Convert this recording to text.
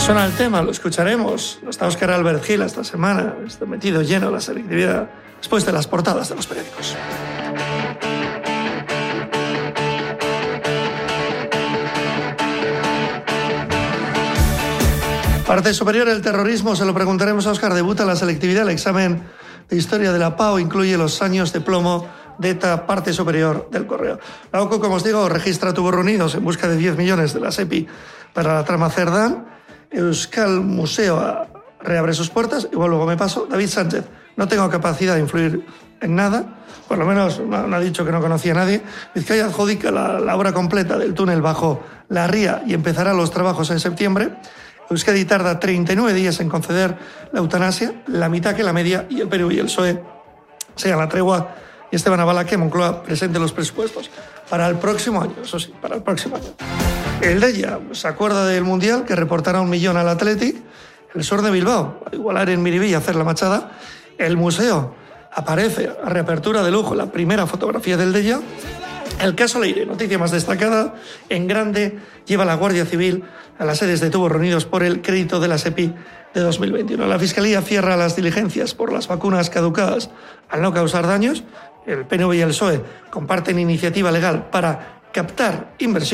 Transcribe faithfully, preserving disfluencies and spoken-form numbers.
Suena el tema, lo escucharemos. Está Óscar Albert Gil esta semana. Está metido lleno la selectividad después de las portadas de los periódicos. Parte superior del terrorismo, se lo preguntaremos a Óscar. Debuta la selectividad. El examen de historia de la PAO incluye los años de plomo de esta parte superior del correo. La OCU, como os digo, registra tubos reunidos en busca de diez millones de la SEPI para la trama Cerdán. Euskal Museo reabre sus puertas. Igual luego me paso. David Sánchez, no tengo capacidad de influir en nada. Por lo menos no ha dicho que no conocía a nadie. Vizcaya adjudica la, la obra completa del túnel bajo la ría y empezará los trabajos en septiembre. Euskadi tarda treinta y nueve días en conceder la eutanasia, la mitad que la media, y el Perú y el P S O E sea la tregua. Y Esteban Avala que Moncloa presente los presupuestos para el próximo año, eso sí, para el próximo año. El Deia se acuerda del Mundial, que reportará un millón al Athletic. El Sur de Bilbao, a igualar en Miribilla, hacer la machada. El museo aparece a reapertura de lujo, la primera fotografía del Deia. El caso Leire, noticia más destacada, en grande, lleva la Guardia Civil a las sedes de tubos reunidos por el crédito de la SEPI de dos mil veintiuno. La Fiscalía cierra las diligencias por las vacunas caducadas al no causar daños. El P N V y el P S O E comparten iniciativa legal para captar inversión.